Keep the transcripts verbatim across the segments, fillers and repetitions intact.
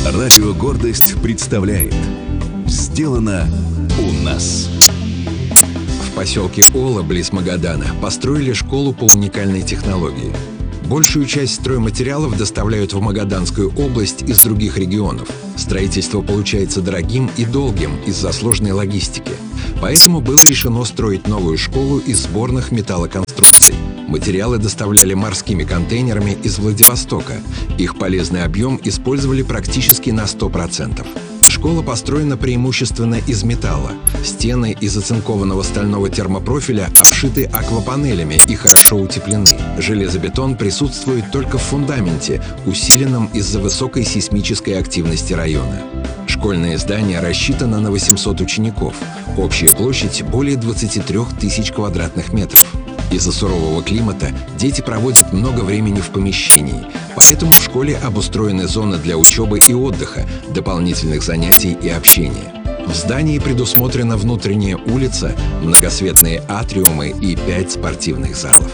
Радио «Гордость» представляет «Сделано у нас». В поселке Ола, близ Магадана, построили школу по уникальной технологии. Большую часть стройматериалов доставляют в Магаданскую область из других регионов. Строительство получается дорогим и долгим из-за сложной логистики. Поэтому было решено строить новую школу из сборных металлоконструкций. Материалы доставляли морскими контейнерами из Владивостока. Их полезный объем использовали практически на сто процентов. Школа построена преимущественно из металла. Стены из оцинкованного стального термопрофиля обшиты аквапанелями и хорошо утеплены. Железобетон присутствует только в фундаменте, усиленном из-за высокой сейсмической активности района. Школьное здание рассчитано на восемьсот учеников. Общая площадь более двадцати трёх тысяч квадратных метров. Из-за сурового климата дети проводят много времени в помещении, поэтому в школе обустроены зоны для учебы и отдыха, дополнительных занятий и общения. В здании предусмотрена внутренняя улица, многосветные атриумы и пять спортивных залов.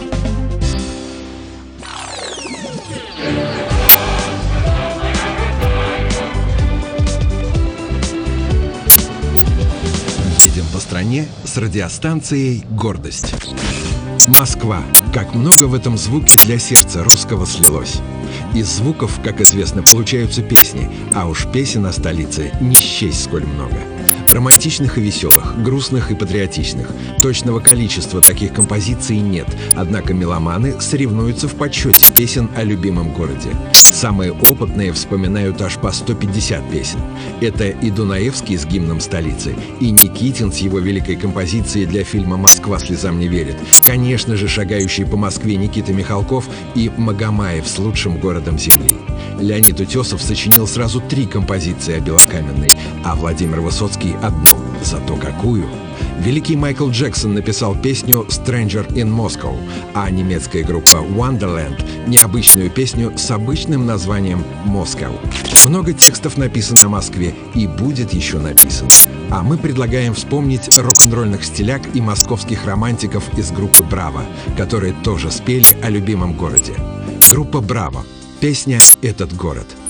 Едем по стране с радиостанцией «Гордость». Москва. Как много в этом звуке для сердца русского слилось. Из звуков, как известно, получаются песни, а уж песен о столице не счесть сколь много. Романтичных и веселых, грустных и патриотичных. Точного количества таких композиций нет, однако меломаны соревнуются в подсчете песен о любимом городе. Самые опытные вспоминают аж по сто пятьдесят песен. Это и Дунаевский с гимном столицы, и Никитин с его великой композицией для фильма «Москва слезам не верит», конечно же, шагающий по Москве Никита Михалков и Магомаев с лучшим городом земли. Леонид Утесов сочинил сразу три композиции о Белокаменной, а Владимир Высоцкий — одну. Зато какую! Великий Майкл Джексон написал песню «Stranger in Moscow», а немецкая группа Wonderland — необычную песню с обычным названием «Moscow». Много текстов написано о Москве и будет еще написано. А мы предлагаем вспомнить рок-н-ролльных стиляк и московских романтиков из группы «Браво», которые тоже спели о любимом городе. Группа «Браво». Песня «Этот город».